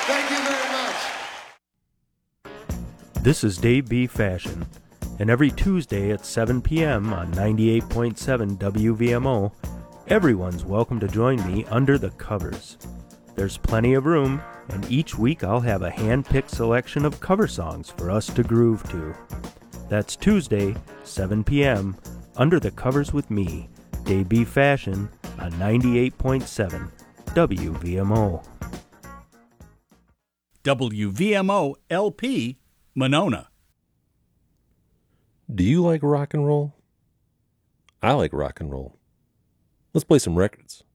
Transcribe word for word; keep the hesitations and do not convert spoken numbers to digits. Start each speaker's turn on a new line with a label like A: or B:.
A: Thank you very much.
B: This is Dave B. Fashion, and every Tuesday at seven p.m. on ninety-eight point seven W V M O, everyone's welcome to join me under the covers. There's plenty of room, and each week I'll have a hand-picked selection of cover songs for us to groove to. That's Tuesday, seven p.m., Under the Covers with me, Dave B. Fashion, on ninety-eight point seven W V M O.
C: W V M O L P, Monona.
D: Do you like rock and roll? I like rock and roll. Let's play some records.